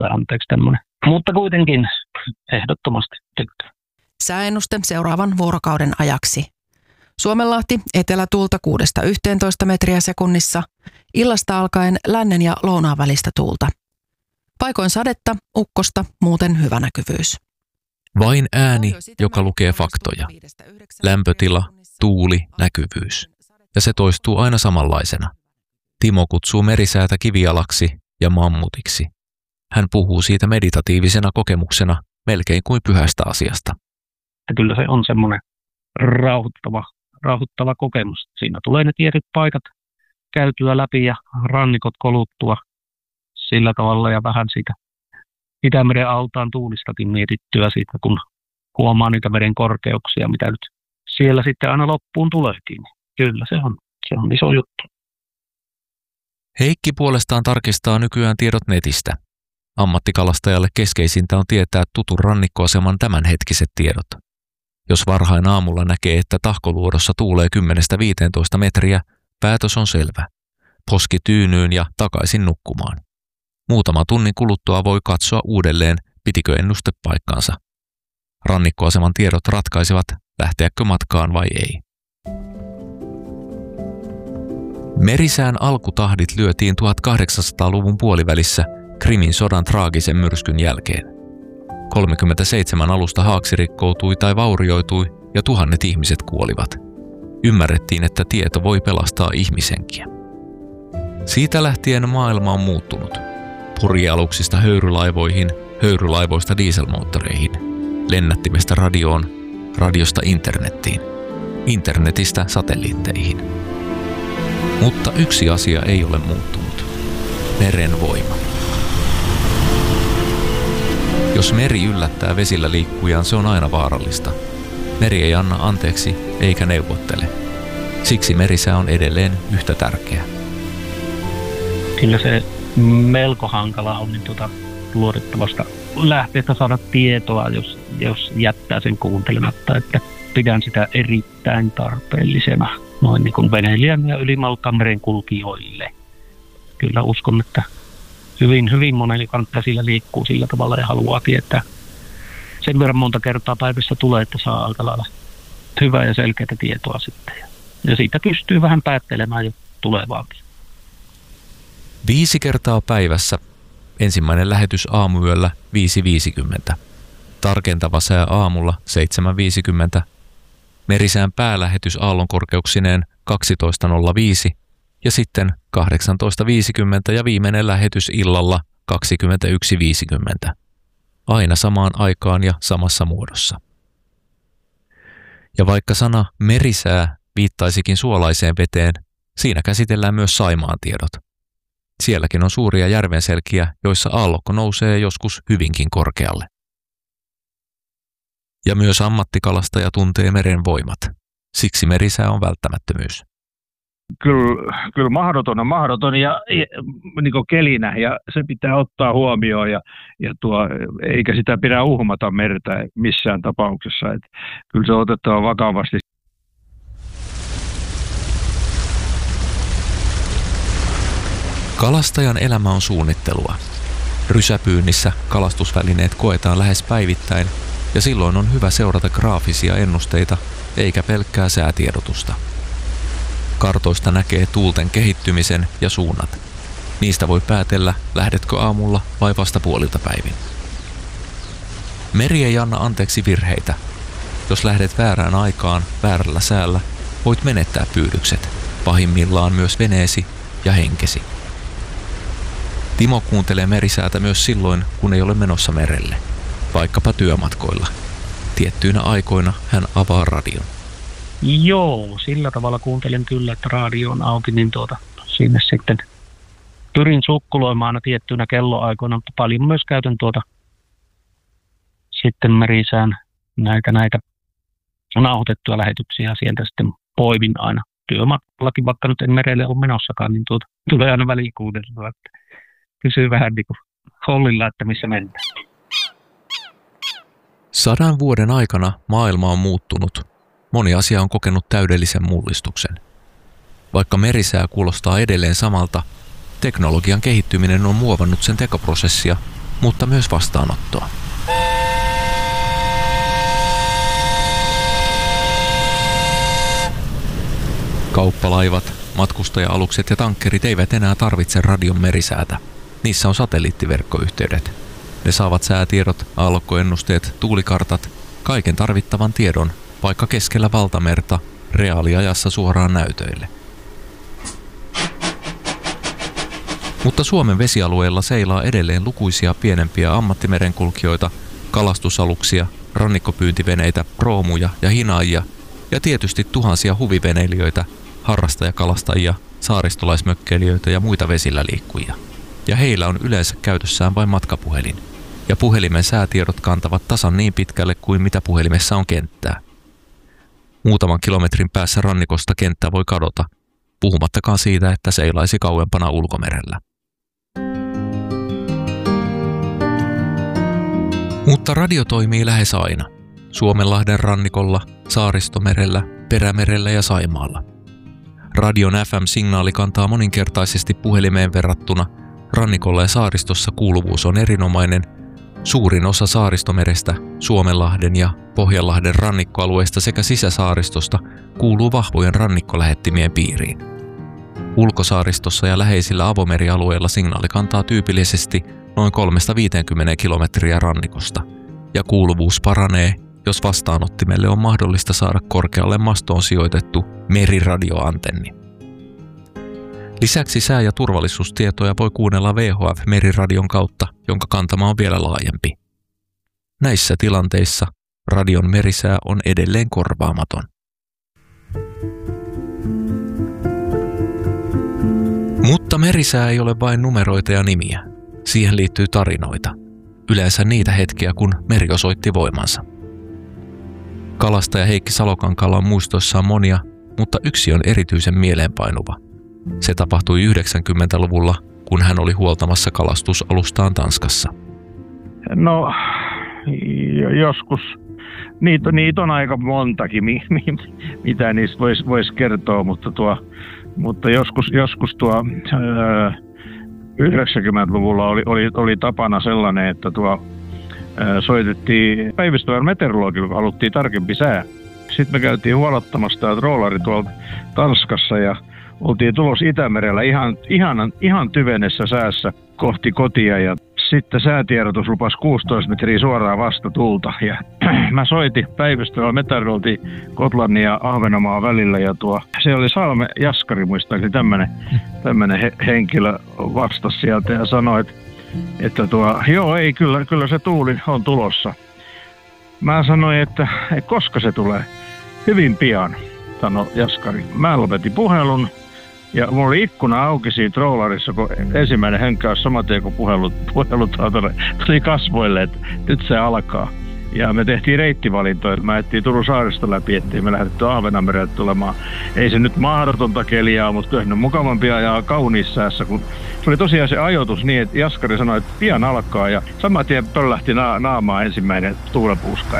anteeksi tämmöinen. Mutta kuitenkin ehdottomasti tykkään. Sääennuste seuraavan vuorokauden ajaksi. Suomenlahti etelätuulta 6–11 metriä sekunnissa, illasta alkaen lännen ja lounaan välistä tuulta. Paikoin sadetta, ukkosta, muuten hyvä näkyvyys. Vain ääni, joka lukee faktoja. Lämpötila, tuuli, näkyvyys. Ja se toistuu aina samanlaisena. Timo kutsuu merisäätä kivijalaksi ja mammutiksi. Hän puhuu siitä meditatiivisena kokemuksena, melkein kuin pyhästä asiasta. Ja kyllä se on semmoinen rauhoittava kokemus. Siinä tulee ne tietyt paikat käytyä läpi ja rannikot koluttua sillä tavalla ja vähän siitä Itämeren altaan tuulistakin mietittyä siitä, kun huomaa niitä meren korkeuksia, mitä nyt siellä sitten aina loppuun tuleekin. Kyllä se on iso juttu. Heikki puolestaan tarkistaa nykyään tiedot netistä. Ammattikalastajalle keskeisintä on tietää tutun rannikkoaseman tämänhetkiset tiedot. Jos varhain aamulla näkee, että tahkoluodossa tuulee 10–15 metriä, päätös on selvä. Poski tyynyyn ja takaisin nukkumaan. Muutama tunnin kuluttua voi katsoa uudelleen, pitikö ennuste paikkansa. Rannikkoaseman tiedot ratkaisevat, lähteäkö matkaan vai ei. Merisään alkutahdit lyötiin 1800-luvun puolivälissä Krimin sodan traagisen myrskyn jälkeen. 37 alusta haaksi rikkoutui tai vaurioitui ja tuhannet ihmiset kuolivat. Ymmärrettiin, että tieto voi pelastaa ihmishenkiä. Siitä lähtien maailma on muuttunut. Purjealuksista höyrylaivoihin, höyrylaivoista dieselmoottoreihin, lennättimestä radioon, radiosta internettiin, internetistä satelliitteihin. Mutta yksi asia ei ole muuttunut. Meren voima. Jos meri yllättää vesillä liikkujaan, se on aina vaarallista. Meri ei anna anteeksi eikä neuvottele. Siksi merisää on edelleen yhtä tärkeä. Kyllä se melko hankala on niin luotettavasta lähteestä saada tietoa, jos jättää sen kuuntelematta, että pidän sitä erittäin tarpeellisena noin niin kuin veneilijän ja ylimalkaan kulkijoille. Kyllä uskon, että hyvin monen käsillä liikkuu sillä tavalla ja haluaa tietää. Sen verran monta kertaa päivässä tulee, että saa aika lailla hyvää ja selkeää tietoa sitten. Ja siitä pystyy vähän päättelemään jo tulevaakin. 5 kertaa päivässä. Ensimmäinen lähetys aamuyöllä 5.50. Tarkentava sää aamulla 7.50. Merisään päälähetys aallonkorkeuksineen 12.05 ja sitten 18.50 ja viimeinen lähetys illalla 21.50. Aina samaan aikaan ja samassa muodossa. Ja vaikka sana merisää viittaisikin suolaiseen veteen, siinä käsitellään myös Saimaan tiedot. Sielläkin on suuria järvenselkiä, joissa aallokko nousee joskus hyvinkin korkealle. Ja myös ammattikalastaja tuntee meren voimat. Siksi merisää on välttämättömyys. Kyllä mahdoton ja niin kuin kelinä ja se pitää ottaa huomioon eikä sitä pidä uhmata merta missään tapauksessa. Kyllä se on otettava vakavasti. Kalastajan elämä on suunnittelua. Rysäpyynnissä kalastusvälineet koetaan lähes päivittäin ja silloin on hyvä seurata graafisia ennusteita eikä pelkkää säätiedotusta. Kartoista näkee tuulten kehittymisen ja suunnat. Niistä voi päätellä, lähdetkö aamulla vai vasta puolilta päivin. Meri ei anna anteeksi virheitä. Jos lähdet väärään aikaan, väärällä säällä, voit menettää pyydykset, pahimmillaan myös veneesi ja henkesi. Timo kuuntelee merisäätä myös silloin, kun ei ole menossa merelle, vaikkapa työmatkoilla. Tiettyinä aikoina hän avaa radion. Joo, sillä tavalla kuuntelen kyllä, että radio on auki, niin sinne sitten pyrin sukkuloimaan aina tiettyinä kelloaikoina, mutta paljon myös käytän sitten merisään näitä nauhoitettuja lähetyksiä sieltä sitten poivin aina työmatkallakin, vaikka nyt en merelle ole menossakaan, niin tulee aina väliin kuunneltua, että kysyy vähän niin kuin hollilla, että missä mennään. 100 vuoden aikana maailma on muuttunut. Moni asia on kokenut täydellisen mullistuksen. Vaikka merisää kuulostaa edelleen samalta, teknologian kehittyminen on muovannut sen tekoprosessia mutta myös vastaanottoa. Kauppalaivat, matkustaja-alukset ja tankkerit eivät enää tarvitse radion merisäätä. Niissä on satelliittiverkkoyhteydet. Ne saavat säätiedot, aallokkoennusteet, tuulikartat, kaiken tarvittavan tiedon, vaikka keskellä valtamerta, reaaliajassa suoraan näytöille. Mutta Suomen vesialueella seilaa edelleen lukuisia pienempiä ammattimerenkulkijoita, kalastusaluksia, rannikkopyyntiveneitä, proomuja ja hinaajia ja tietysti tuhansia huviveneilijöitä, harrastajakalastajia, saaristolaismökkeilijöitä ja muita vesillä liikkujia. Ja heillä on yleensä käytössään vain matkapuhelin. Ja puhelimen säätiedot kantavat tasan niin pitkälle kuin mitä puhelimessa on kenttää. Muutaman kilometrin päässä rannikosta kenttä voi kadota, puhumattakaan siitä, että seilaisi kauempana ulkomerellä. Mutta radio toimii lähes aina. Suomenlahden rannikolla, Saaristomerellä, Perämerellä ja Saimaalla. Radion FM-signaali kantaa moninkertaisesti puhelimeen verrattuna. Rannikolla ja saaristossa kuuluvuus on erinomainen. Suurin osa Saaristomerestä, Suomenlahden ja Pohjanlahden rannikkoalueesta sekä sisäsaaristosta kuuluu vahvojen rannikkolähettimien piiriin. Ulkosaaristossa ja läheisillä avomerialueilla signaali kantaa tyypillisesti noin 350 kilometriä rannikosta, ja kuuluvuus paranee, jos vastaanottimelle on mahdollista saada korkealle mastoon sijoitettu meriradioantenni. Lisäksi sää- ja turvallisuustietoja voi kuunnella VHF-meriradion kautta, jonka kantama on vielä laajempi. Näissä tilanteissa radion merisää on edelleen korvaamaton. Mutta merisää ei ole vain numeroita ja nimiä. Siihen liittyy tarinoita. Yleensä niitä hetkiä, kun meri osoitti voimansa. Kalastaja Heikki Salokankalla on muistoissaan monia, mutta yksi on erityisen mieleenpainuva. Se tapahtui 90-luvulla, kun hän oli huoltamassa kalastusalustaan Tanskassa. No, joskus. Niitä on aika montakin, mitä niistä vois kertoa, mutta joskus 90-luvulla oli tapana sellainen, että soitettiin päivystävän meteorologille, kun haluttiin tarkempi sää. Sitten me käytiin huolottamassa tämä troolari tuolla Tanskassa ja oltiin tulossa Itämerellä ihan tyvenessä säässä kohti kotia ja sitten säätiedotus lupasi 16 metriä suoraan vastatuulta ja mä soitin päivystävällä meteorologilla Gotlannin ja Ahvenanmaan välillä ja se oli Salme Jaskari muistaakseni tämmöinen henkilö vastasi sieltä ja sanoi, että joo ei kyllä se tuuli on tulossa. Mä sanoin, että koska se tulee? Hyvin pian, sanoi Jaskari. Mä lopetin puhelun. Ja mulla oli ikkuna auki siinä trollarissa, kun ensimmäinen henkäys saman tien, kun puhelut tuli kasvoille, että nyt se alkaa. Ja me tehtiin reittivalintoja, että mä ettiin Turun saaristo läpi, ettei me lähdetty Ahvenanmerelle tulemaan. Ei se nyt mahdotonta keliaa, mutta kyllä ne on mukavampia ajaa kauniissa säässä, kun se oli tosiaan se ajoitus niin, että Jaskari sanoi, että pian alkaa ja saman tien pöllähti naamaan ensimmäinen tuulenpuuska.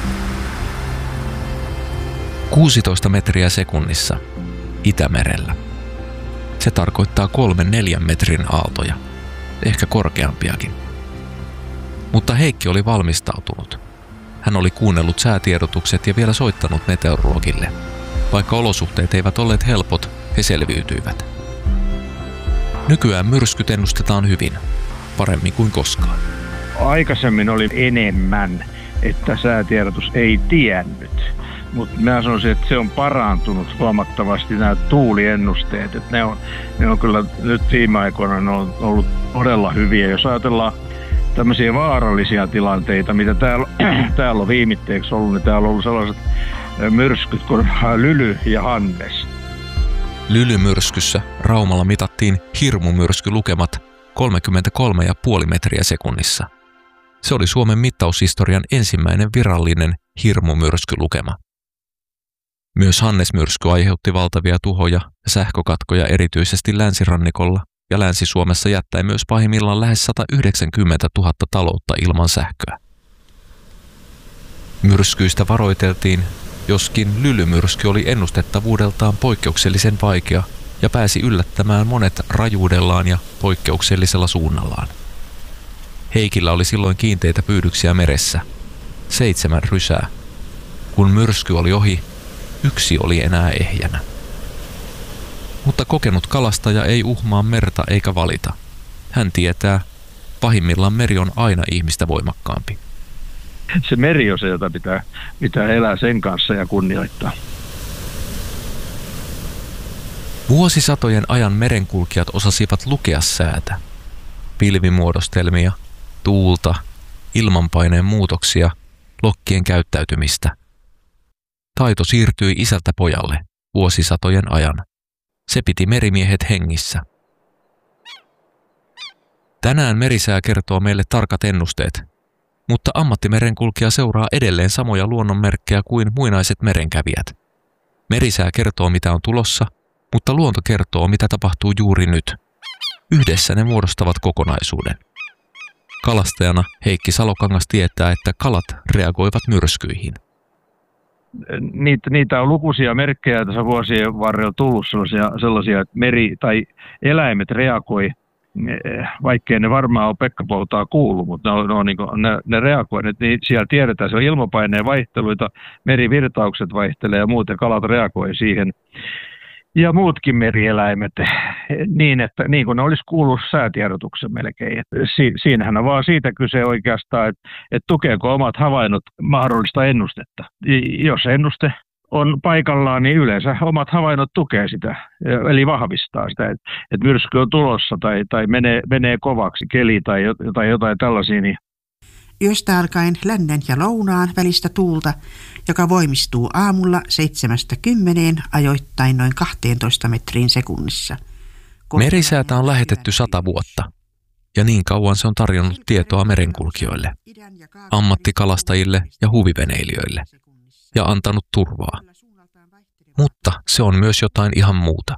16 metriä sekunnissa Itämerellä. Se tarkoittaa 3-4 metrin aaltoja, ehkä korkeampiakin. Mutta Heikki oli valmistautunut. Hän oli kuunnellut säätiedotukset ja vielä soittanut meteorologille. Vaikka olosuhteet eivät olleet helpot, he selviytyivät. Nykyään myrskyt ennustetaan hyvin, paremmin kuin koskaan. Aikaisemmin oli enemmän, että säätiedotus ei tiennyt. Mutta mä sanoisin, että se on parantunut huomattavasti nämä tuuliennusteet. Että ne on kyllä nyt viime aikoina ne on ollut todella hyviä. Jos ajatellaan tämmöisiä vaarallisia tilanteita, mitä täällä on viimitteeksi ollut, niin täällä on ollut sellaiset myrskyt kuin Lyly ja Hannes. Lylymyrskyssä Raumalla mitattiin hirmumyrskylukemat 33,5 metriä sekunnissa. Se oli Suomen mittaushistorian ensimmäinen virallinen hirmumyrskylukema. Myös Hannes-myrsky aiheutti valtavia tuhoja ja sähkökatkoja erityisesti länsirannikolla ja Länsi-Suomessa jättäen myös pahimmillaan lähes 190 000 taloutta ilman sähköä. Myrskyistä varoiteltiin, joskin Lylymyrsky oli ennustettavuudeltaan poikkeuksellisen vaikea ja pääsi yllättämään monet rajuudellaan ja poikkeuksellisella suunnallaan. Heikillä oli silloin kiinteitä pyydyksiä meressä. 7 rysää. Kun myrsky oli ohi, 1 oli enää ehjänä. Mutta kokenut kalastaja ei uhmaa merta eikä valita. Hän tietää, pahimmillaan meri on aina ihmistä voimakkaampi. Se meri on se, jota pitää elää sen kanssa ja kunnioittaa. Vuosisatojen ajan merenkulkijat osasivat lukea säätä. Pilvimuodostelmia, tuulta, ilmanpaineen muutoksia, lokkien käyttäytymistä. Taito siirtyi isältä pojalle vuosisatojen ajan. Se piti merimiehet hengissä. Tänään merisää kertoo meille tarkat ennusteet, mutta ammattimerenkulkija seuraa edelleen samoja luonnonmerkkejä kuin muinaiset merenkävijät. Merisää kertoo mitä on tulossa, mutta luonto kertoo mitä tapahtuu juuri nyt. Yhdessä ne muodostavat kokonaisuuden. Kalastajana Heikki Salokangas tietää, että kalat reagoivat myrskyihin. Niitä on lukuisia merkkejä tässä vuosien varrella tullut sellaisia, että meri tai eläimet reagoi, vaikkei ne varmaan ole Pekka-poutaa kuullut, mutta ne reagoi. Siellä tiedetään, se on ilmapaineen vaihteluita, merivirtaukset vaihtelee ja muuten kalat reagoi siihen. Ja muutkin merieläimet niin kuin ne olisi kuullut säätiedotuksen melkein. Siinähän on vaan siitä kyse oikeastaan, että tukeeko omat havainnot mahdollista ennustetta. Jos ennuste on paikallaan, niin yleensä omat havainnot tukee sitä, eli vahvistaa sitä, että myrsky on tulossa tai menee kovaksi keli tai jotain tällaisia. Niin yöstä alkaen lännen ja lounaan välistä tuulta, joka voimistuu aamulla 7-10 ajoittain noin 12 metriin sekunnissa. Merisäätä on lähetetty 100 vuotta, ja niin kauan se on tarjonnut tietoa merenkulkijoille, ammattikalastajille ja huviveneilijöille, ja antanut turvaa. Mutta se on myös jotain ihan muuta.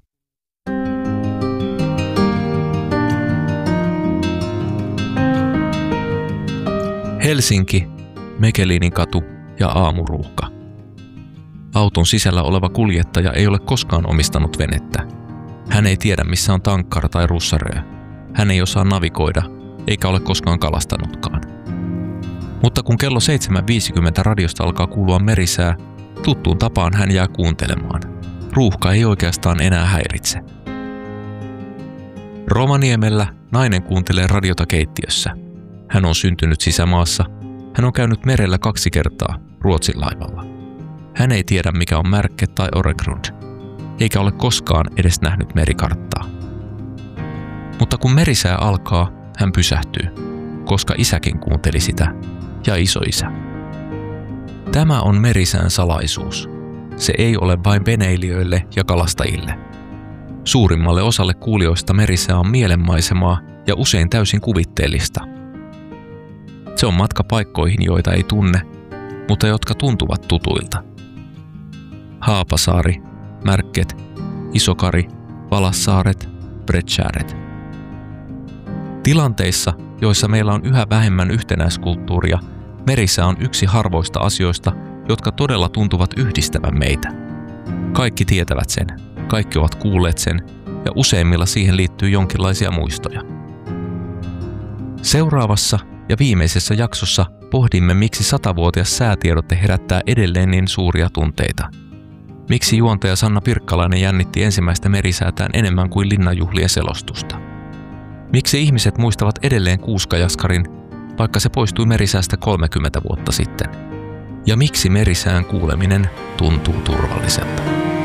Helsinki, Mekelinin katu ja aamuruuhka. Auton sisällä oleva kuljettaja ei ole koskaan omistanut venettä. Hän ei tiedä, missä on tankkar tai russaröö. Hän ei osaa navigoida, eikä ole koskaan kalastanutkaan. Mutta kun kello 7.50 radiosta alkaa kuulua merisää, tuttuun tapaan hän jää kuuntelemaan. Ruuhka ei oikeastaan enää häiritse. Rovaniemellä nainen kuuntelee radiota keittiössä. Hän on syntynyt sisämaassa. Hän on käynyt merellä 2 kertaa Ruotsin laivalla. Hän ei tiedä mikä on Märket tai Öregrund, eikä ole koskaan edes nähnyt merikarttaa. Mutta kun merisää alkaa, hän pysähtyy, koska isäkin kuunteli sitä, ja isoisä. Tämä on merisään salaisuus. Se ei ole vain veneilijöille ja kalastajille. Suurimmalle osalle kuulijoista merisää on mielenmaisemaa ja usein täysin kuvitteellista. Se on matka paikkoihin, joita ei tunne, mutta jotka tuntuvat tutuilta. Haapasaari, Märket, Isokari, Valassaaret, Bredtjäret. Tilanteissa, joissa meillä on yhä vähemmän yhtenäiskulttuuria, merisää on yksi harvoista asioista, jotka todella tuntuvat yhdistävän meitä. Kaikki tietävät sen, kaikki ovat kuulleet sen, ja useimmilla siihen liittyy jonkinlaisia muistoja. Seuraavassa ja viimeisessä jaksossa pohdimme, miksi 100-vuotias säätiedote herättää edelleen niin suuria tunteita. Miksi juontaja Sanna Pirkkalainen jännitti ensimmäistä merisäätään enemmän kuin linnanjuhlien selostusta? Miksi ihmiset muistavat edelleen Kuuskajaskarin, vaikka se poistui merisäästä 30 vuotta sitten? Ja miksi merisään kuuleminen tuntuu turvalliselta?